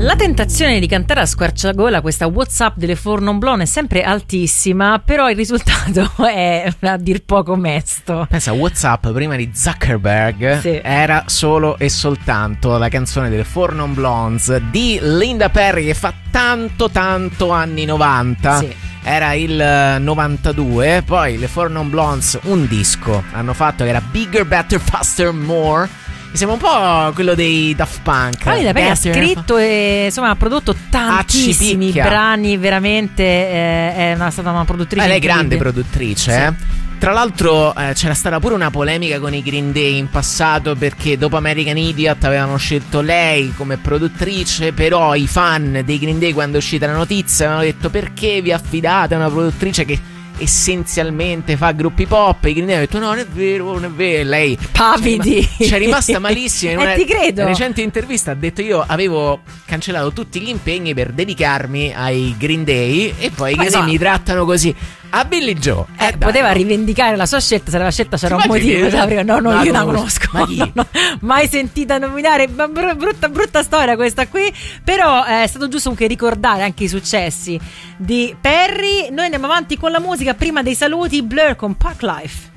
La tentazione di cantare a squarciagola questa WhatsApp delle Four Non Blonde è sempre altissima, però il risultato è a dir poco mesto. Pensa, WhatsApp prima di Zuckerberg era solo e soltanto la canzone delle Four Non Blondes di Linda Perry, che fa tanto anni 90. Sì. Era il 92. Poi le Four Non Blondes un disco hanno fatto che era Bigger, Better, Faster, More. Mi sembra un po' quello dei Daft Punk. Linda Perry ha scritto e insomma ha prodotto tantissimi brani, veramente è stata una produttrice. Lei è grande produttrice, sì. Tra l'altro c'era stata pure una polemica con i Green Day in passato, perché dopo American Idiot avevano scelto lei come produttrice, però i fan dei Green Day, quando è uscita la notizia, avevano detto: perché vi affidate a una produttrice che essenzialmente fa gruppi pop? I Green Day hanno detto: no, non è vero, non è vero. Lei pavidi, c'è rimasta malissima. In una ti credo. recente intervista ha detto: io avevo cancellato tutti gli impegni per dedicarmi ai Green Day e poi i Green Day mi trattano così. A Billie Joe poteva rivendicare la sua scelta, se l'aveva scelta c'era un motivo. No, io la conosco. Ma chi? No, mai sentita nominare, brutta storia questa qui. Però è stato giusto comunque ricordare anche i successi di Perry. Noi andiamo avanti con la musica, prima dei saluti. Blur con Park Life.